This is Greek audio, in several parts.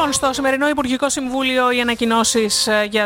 Λοιπόν, στο σημερινό Υπουργικό Συμβούλιο οι ανακοινώσεις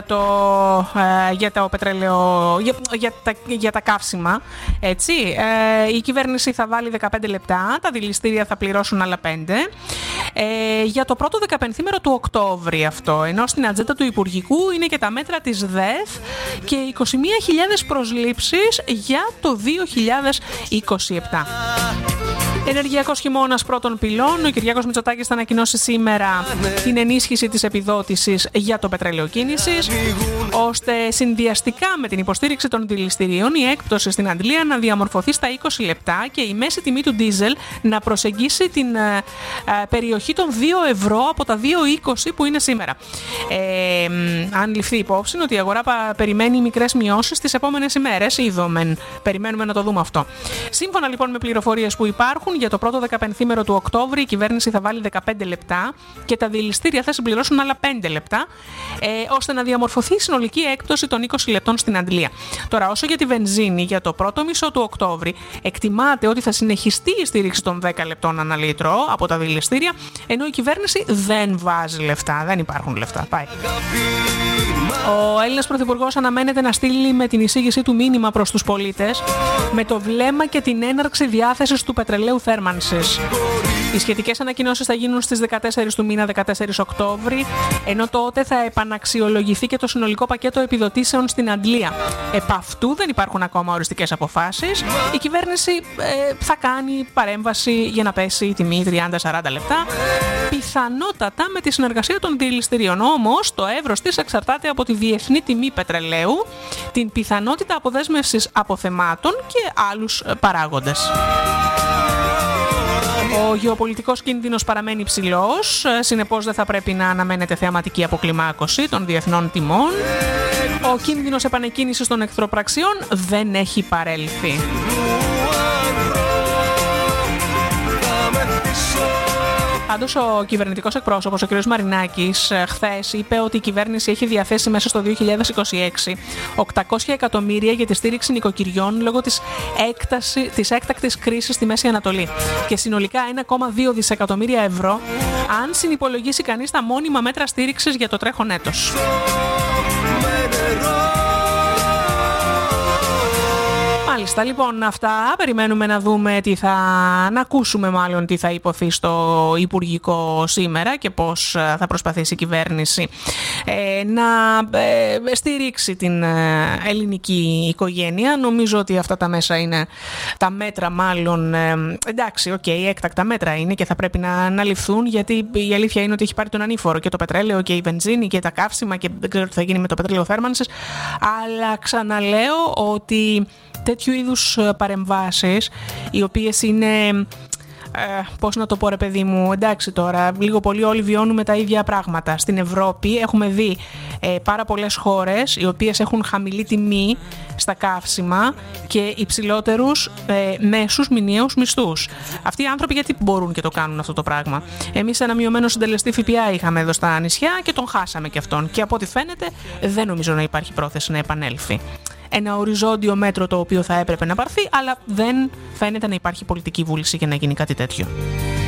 για τα καύσιμα. Έτσι, η κυβέρνηση θα βάλει 15 λεπτά, τα δηληστήρια θα πληρώσουν άλλα 5. Για το πρώτο 15ήμερο του Οκτώβρη αυτό, ενώ στην ατζέντα του Υπουργικού είναι και τα μέτρα της ΔΕΘ και 21.000 προσλήψεις για το 2027. Ενεργειακός χειμώνας πρώτων πυλών. Ο Κυριάκος Μητσοτάκης θα ανακοινώσει σήμερα την ενίσχυση της επιδότησης για το πετρέλαιο κίνησης, ώστε συνδυαστικά με την υποστήριξη των δηληστηρίων η έκπτωση στην αντλία να διαμορφωθεί στα 20 λεπτά και η μέση τιμή του ντίζελ να προσεγγίσει την περιοχή των 2 ευρώ από τα 2,20 που είναι σήμερα. Αν ληφθεί υπόψη ότι η αγορά περιμένει μικρές μειώσεις τις επόμενες ημέρες, είδομεν. Περιμένουμε να το δούμε αυτό. Σύμφωνα λοιπόν με πληροφορίες που υπάρχουν, για το πρώτο 15ήμερο του Οκτώβρη η κυβέρνηση θα βάλει 15 λεπτά και τα δηληστήρια θα συμπληρώσουν άλλα 5 λεπτά, ώστε να διαμορφωθεί η συνολική έκπτωση των 20 λεπτών στην αντλία. Τώρα, όσο για τη βενζίνη, για το πρώτο μισό του Οκτώβρη εκτιμάται ότι θα συνεχιστεί η στήριξη των 10 λεπτών ανά λίτρο από τα δηληστήρια, ενώ η κυβέρνηση δεν βάζει λεφτά, δεν υπάρχουν λεφτά. Πάει. Ο Έλληνας Πρωθυπουργός αναμένεται να στείλει με την εισήγησή του μήνυμα προς τους πολίτες με το βλέμμα και την έναρξη διάθεσης του πετρελαίου θέρμανσης. Οι σχετικές ανακοινώσεις θα γίνουν στις 14 του μήνα, 14 Οκτώβρη, ενώ τότε θα επαναξιολογηθεί και το συνολικό πακέτο επιδοτήσεων στην αντλία. Επ' αυτού δεν υπάρχουν ακόμα οριστικές αποφάσεις. Η κυβέρνηση θα κάνει παρέμβαση για να πέσει η τιμή 30-40 λεπτά, πιθανότατα με τη συνεργασία των δηληστηρίων. Όμως το εύρος της εξαρτάται από τη διεθνή τιμή πετρελαίου, την πιθανότητα αποδέσμευσης αποθεμάτων και άλλους παράγοντες. Ο γεωπολιτικός κίνδυνος παραμένει ψηλός, συνεπώς δεν θα πρέπει να αναμένεται θεαματική αποκλιμάκωση των διεθνών τιμών. Ο κίνδυνος επανεκκίνησης των εχθροπραξιών δεν έχει παρέλθει. Πάντως, ο κυβερνητικός εκπρόσωπος, ο κ. Μαρινάκης, χθες είπε ότι η κυβέρνηση έχει διαθέσει μέσα στο 2026 800 εκατομμύρια για τη στήριξη νοικοκυριών λόγω της έκτακτης κρίσης στη Μέση Ανατολή και συνολικά 1,2 δισεκατομμύρια ευρώ αν συνυπολογίσει κανείς τα μόνιμα μέτρα στήριξης για το τρέχον έτος. Μάλιστα, λοιπόν, αυτά. Περιμένουμε να δούμε να ακούσουμε μάλλον τι θα υποθεί στο Υπουργικό σήμερα και πώς θα προσπαθήσει η κυβέρνηση να στηρίξει την ελληνική οικογένεια. Νομίζω ότι αυτά τα μέσα είναι τα μέτρα, μάλλον, εντάξει, έκτακτα μέτρα είναι και θα πρέπει να ληφθούν, γιατί η αλήθεια είναι ότι έχει πάρει τον ανήφορο και το πετρέλαιο και η βενζίνη και τα καύσιμα και δεν ξέρω τι θα γίνει με το πετρέλαιο θέρμανσης, αλλά ξαναλέω ότι τέτοιου είδους παρεμβάσεις, οι οποίες είναι, πώς να το πω ρε παιδί μου, εντάξει τώρα, λίγο πολύ όλοι βιώνουμε τα ίδια πράγματα. Στην Ευρώπη έχουμε δει πάρα πολλές χώρες οι οποίες έχουν χαμηλή τιμή στα καύσιμα και υψηλότερους μέσους μηνιαίους μισθούς. Αυτοί οι άνθρωποι γιατί μπορούν και το κάνουν αυτό το πράγμα? Εμείς ένα μειωμένο συντελεστή ΦΠΑ είχαμε εδώ στα νησιά και τον χάσαμε και αυτόν, και από ό,τι φαίνεται δεν νομίζω να υπάρχει πρόθεση να επανέλθει. Ένα οριζόντιο μέτρο το οποίο θα έπρεπε να πάρθει, αλλά δεν φαίνεται να υπάρχει πολιτική βούληση για να γίνει κάτι τέτοιο.